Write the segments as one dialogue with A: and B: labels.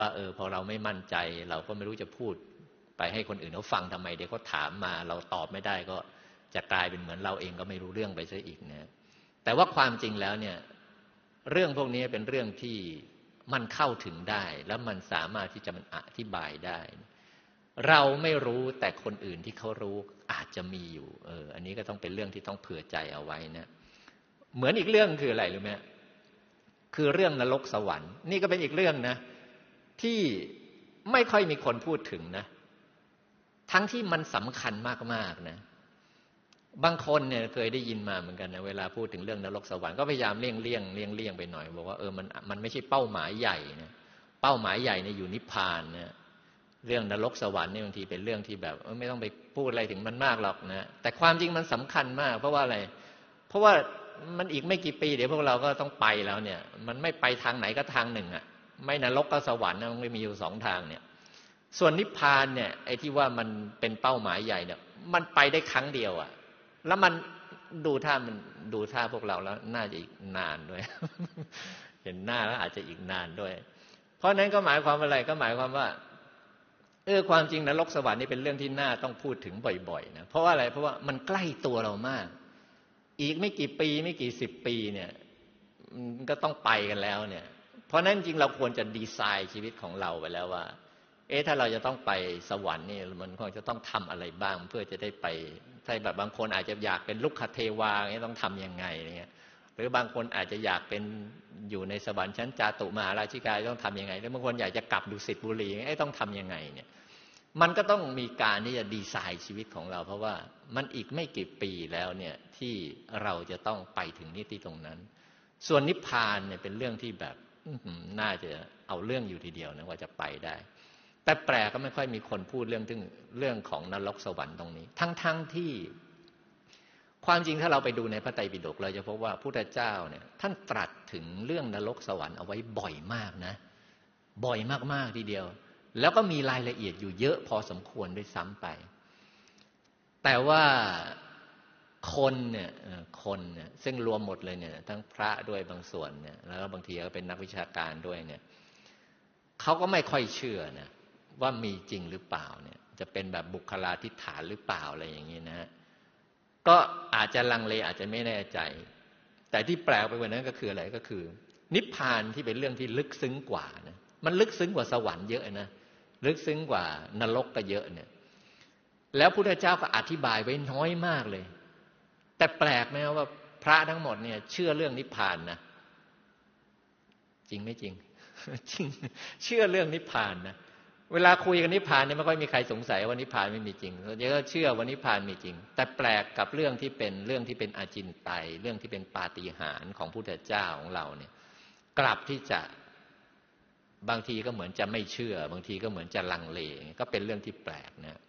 A: ว่าพอเราไม่มั่นใจเราก็ไม่รู้จะพูดไปให้คนอื่นเขาฟังทำไมเดี๋ยวเขาถามมาเราตอบไม่ได้ก็จะกลายเป็นเหมือนเราเองก็ไม่รู้เรื่องไปซะอีกนะแต่ว่าความจริงแล้วเนี่ยเรื่องพวกนี้เป็นเรื่องที่มันเข้าถึงได้แล้วมันสามารถที่จะมันอธิบายได้เราไม่รู้แต่คนอื่นที่เขารู้อาจจะมีอยู่อันนี้ก็ต้องเป็นเรื่องที่ต้องเผื่อใจเอาไว้นะเหมือนอีกเรื่องคืออะไรรู้ไหมคือเรื่องนรกสวรรค์นี่ก็เป็นอีกเรื่องนะที่ไม่ค่อยมีคนพูดถึงนะทั้งที่มันสำคัญมากๆนะบางคนเนี่ยเคยได้ยินมาเหมือนกันนะเวลาพูดถึงเรื่องนรกสวรรค์ก็พยายามเลี่ยงไปหน่อยบอกว่ามันไม่ใช่เป้าหมายใหญ่นะเป้าหมายใหญ่เนี่ยอยู่นิพพานนะเรื่องนรกสวรรค์เนี่ยบางทีเป็นเรื่องที่แบบไม่ต้องไปพูดอะไรถึงมันมากหรอกนะแต่ความจริงมันสำคัญมากเพราะว่าอะไรเพราะว่ามันอีกไม่กี่ปีเดี๋ยวพวกเราก็ต้องไปแล้วเนี่ยมันไม่ไปทางไหนก็ทางหนึ่งอ่ะไม่นรกก็สวรรค์นะมันไม่มีอยู่สองทางเนี่ยส่วนนิพพานเนี่ยไอ้ที่ว่ามันเป็นเป้าหมายใหญ่เนี่ยมันไปได้ครั้งเดียวอ่ะแล้วมันดูท่าพวกเราแล้วน่าจะอีกนานด้วย เห็นหน้าแล้วอาจจะอีกนานด้วยเพราะนั้นก็หมายความอะไรก็หมายความว่าความจริงนรกสวรรค์นี่เป็นเรื่องที่น่าต้องพูดถึงบ่อยๆนะเพราะว่าอะไรเพราะว่ามันใกล้ตัวเรามากอีกไม่กี่ปีไม่กี่สิบปีเนี่ยมันก็ต้องไปกันแล้วเนี่ยเพราะนั้นจริงเราควรจะดีไซน์ชีวิตของเราไปแล้วว่าถ้าเราจะต้องไปสวรรค์นี่มันควรจะต้องทำอะไรบ้างเพื่อจะได้ไปใช่แบบบางคนอาจจะอยากเป็นลูกขเทวาเนี่ยต้องทำยังไงเนี่ยหรือบางคนอาจจะอยากเป็นอยู่ในสวรรค์ชั้นจาตุมหาราชิกาต้องทำยังไงหรือบางคนอยากจะกลับดุสิตบุรีต้องทำยังไงเนี่ยมันก็ต้องมีการที่จะดีไซน์ชีวิตของเราเพราะว่ามันอีกไม่กี่ปีแล้วเนี่ยที่เราจะต้องไปถึงนิติตรงนั้นส่วนนิพพานเนี่ยเป็นเรื่องที่แบบน่าจะเอาเรื่องอยู่ทีเดียวนะว่าจะไปได้แต่แปลก็ไม่ค่อยมีคนพูดเรื่องของนรกสวรรค์ตรงนี้ทั้งที่ความจริงถ้าเราไปดูในพระไตรปิฎกเราจะพบว่าพุทธเจ้าเนี่ยท่านตรัสถึงเรื่องนรกสวรรค์เอาไว้บ่อยมากนะบ่อยมากๆทีเดียวแล้วก็มีรายละเอียดอยู่เยอะพอสมควรด้วยซ้ำไปแต่ว่าคนเนี่ยซึ่งรวมหมดเลยเนี่ยทั้งพระด้วยบางส่วนเนี่ยแล้วก็บางทีก็เป็นนักวิชาการด้วยเนี่ยเขาก็ไม่ค่อยเชื่อนะว่ามีจริงหรือเปล่าเนี่ยจะเป็นแบบบุคลาธิฐานหรือเปล่าอะไรอย่างนี้นะก็อาจจะลังเลอาจจะไม่แน่ใจแต่ที่แปลกไปกว่านั้นก็คืออะไรก็คือนิพพานที่เป็นเรื่องที่ลึกซึ้งกว่านะมันลึกซึ้งกว่าสวรรค์เยอะนะลึกซึ้งกว่านรกก็เยอะเนี่ยแล้วพุทธเจ้าก็อธิบายไว้น้อยมากเลยแต่แปลกไหมว่าพระทั้งหมดเนี่ยเชื่อเรื่องนิพพานนะจริงไม่จริง จริงเชื่อเรื่องนิพพานนะเวลาคุยกันนิพพานเนี่ยไม่ค่อยมีใครสงสัยว่านิพพานไม่มีจริงส่วนใหญ่ก็เชื่อว่านิพพานมีจริงแต่แปลกกับเรื่องที่เป็นอาจินไตยเรื่องที่เป็นปาฏิหาริย์ของพุทธเจ้าของเราเนี่ยกลับที่จะบางทีก็เหมือนจะไม่เชื่อบางทีก็เหมือนจะลังเลก็เป็นเรื่องที่แปลกนะ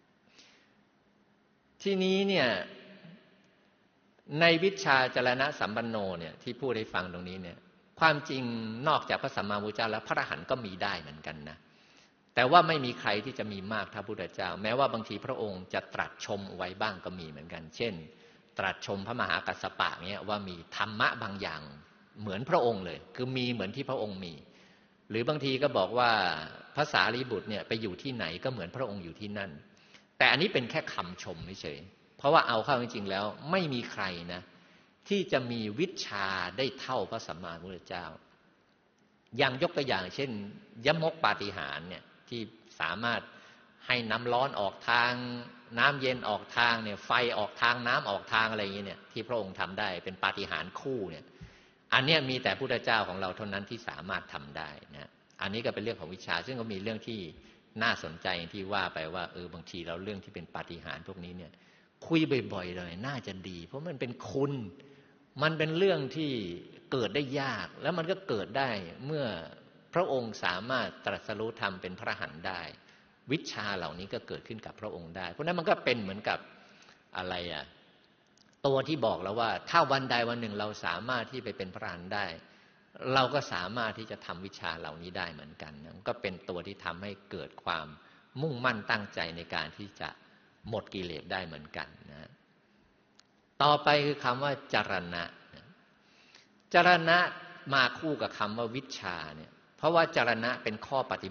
A: ทีนี้เนี่ยในวิชชาจรณะสัมปันโนเนี่ยที่พูดให้ฟังตรงนี้เนี่ยความจริงนอกจากพระสัมมาสัมพุทธเจ้าแล้วพระอรหันต์ก็มีได้เหมือนกันนะแต่ว่าไม่มีใครที่จะมีมากเท่าพระพุทธเจ้าแม้ว่าบางทีพระองค์จะตรัสชมไว้บ้างก็มีเหมือนกันเช่นตรัสชมพระมหากัสสปะเนี่ยว่ามีธรรมะบางอย่างเหมือนพระองค์เลยคือมีเหมือนที่พระองค์มีหรือบางทีก็บอกว่าพระสารีบุตรเนี่ยไปอยู่ที่ไหนก็เหมือนพระองค์อยู่ที่นั่นแต่อันนี้เป็นแค่คำชมเฉยเพราะว่าเอาเข้าจริงๆแล้วไม่มีใครนะที่จะมีวิชาได้เท่าพระสัมมาสัมพุทธเจ้าอย่างยกตัวอย่างเช่นยมกปาฏิหาริย์เนี่ยที่สามารถให้น้ำร้อนออกทางน้ำเย็นออกทางเนี่ยไฟออกทางน้ำออกทางอะไรอย่างเงี้ยเนี่ยที่พระองค์ทำได้เป็นปาฏิหาริย์คู่เนี่ยอันนี้มีแต่พุทธเจ้าของเราเท่านั้นที่สามารถทำได้นะอันนี้ก็เป็นเรื่องของวิชาซึ่งก็มีเรื่องที่น่าสนใจที่ว่าไปว่าบางทีเราเรื่องที่เป็นปาฏิหาริย์พวกนี้เนี่ยคุยบ่อยๆเลยน่าจะดีเพราะมันเป็นคุณมันเป็นเรื่องที่เกิดได้ยากแล้วมันก็เกิดได้เมื่อพระองค์สามารถตรัสรู้ธรรมเป็นพระอรหันต์ได้วิชาเหล่านี้ก็เกิดขึ้นกับพระองค์ได้เพราะนั้นมันก็เป็นเหมือนกับอะไรตัวที่บอกแล้วว่าถ้าวันใดวันหนึ่งเราสามารถที่ไปเป็นพระอรหันต์ได้เราก็สามารถที่จะทำวิชาเหล่านี้ได้เหมือนกันนะก็เป็นตัวที่ทำให้เกิดความมุ่งมั่นตั้งใจในการที่จะหมดกิเลสได้เหมือนกันนะต่อไปคือคำว่าจรณะจรณะมาคู่กับคำว่าวิชาเนี่ยพเพราะว่าจรณะเป็นข้อปฏิ